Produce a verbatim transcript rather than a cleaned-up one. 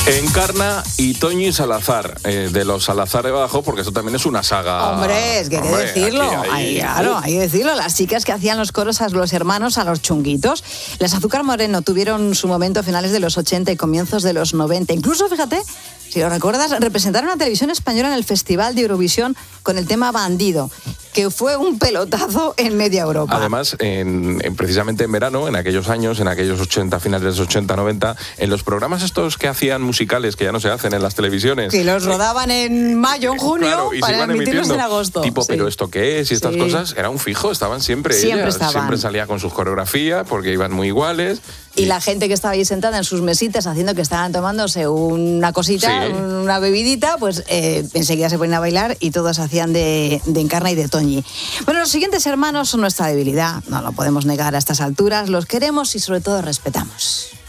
Encarna y Toñi Salazar, eh, de los Salazar de Abajo, porque eso también es una saga. Hombre, es que hay que decirlo. Aquí hay, Ay, claro, hay que decirlo. Las chicas que hacían los coros a los hermanos, a los chunguitos. Las Azúcar Moreno tuvieron su momento a finales de los ochenta y comienzos de los noventa. Incluso, fíjate, si lo recuerdas, representaron a Televisión Española en el Festival de Eurovisión con el tema Bandido, que fue un pelotazo en media Europa. Además, en, en, precisamente en verano, en aquellos años, en aquellos ochenta, finales de los ochenta, noventa, en los programas estos que hacían musicales, que ya no se hacen en las televisiones. Que los rodaban en mayo, en junio, claro, y para emitirlos en agosto. Tipo, sí. ¿pero esto qué es? Y estas sí. cosas, era un fijo, estaban siempre Siempre ellas. estaban. Siempre salía con sus coreografías, porque iban muy iguales. Y, y la gente que estaba ahí sentada en sus mesitas haciendo que estaban tomándose una cosita, sí. una bebidita, pues eh, enseguida se ponían a bailar y todos hacían de, de Encarna y de Toñi. Bueno, los siguientes hermanos son nuestra debilidad, no lo podemos negar a estas alturas, los queremos y sobre todo respetamos.